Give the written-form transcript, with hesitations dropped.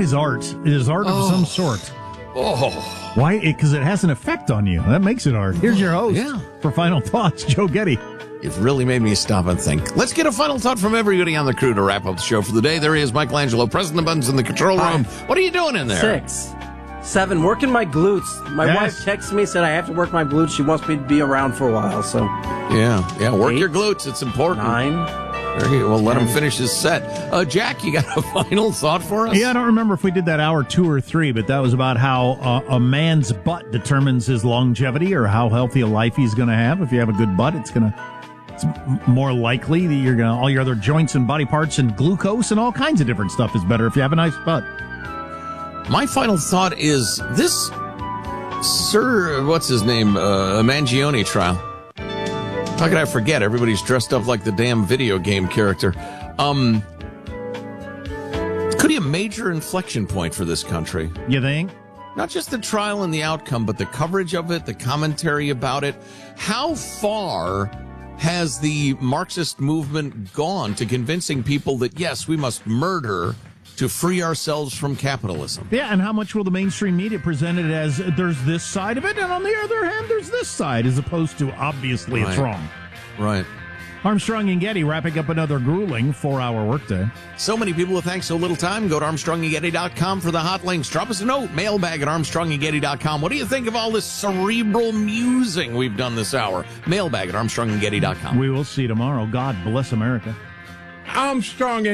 is art. It is art of some sort. Oh. Why? Because it has an effect on you. That makes it art. Here's your host for Final Thoughts, Joe Getty. You've really made me stop and think. Let's get a final thought from everybody on the crew to wrap up the show for the day. There he is, Michelangelo, President Buttons in the control room. What are you doing in there? 6, 7, working my glutes. My wife texted me, said I have to work my glutes. She wants me to be around for a while, so. Yeah, work 8, your glutes. It's important. 9. Well, let him finish his set. Jack, you got a final thought for us? Yeah, I don't remember if we did that hour 2 or 3, but that was about how a man's butt determines his longevity or how healthy a life he's going to have. If you have a good butt, it's more likely that you're going to, all your other joints and body parts and glucose and all kinds of different stuff is better if you have a nice butt. My final thought is this Sir, what's his name, Mangione trial. How could I forget? Everybody's dressed up like the damn video game character. Could be a major inflection point for this country. You think? Not just the trial and the outcome, but the coverage of it, the commentary about it. How far has the Marxist movement gone to convincing people that, yes, we must murder to free ourselves from capitalism? Yeah, and how much will the mainstream media present it as there's this side of it, and on the other hand, there's this side, as opposed to obviously it's wrong. Right. Armstrong and Getty wrapping up another grueling 4-hour workday. So many people with thanks so little time. Go to ArmstrongandGetty.com for the hot links. Drop us a note, mailbag at ArmstrongandGetty.com. What do you think of all this cerebral musing we've done this hour? Mailbag at ArmstrongandGetty.com. We will see you tomorrow. God bless America. Armstrong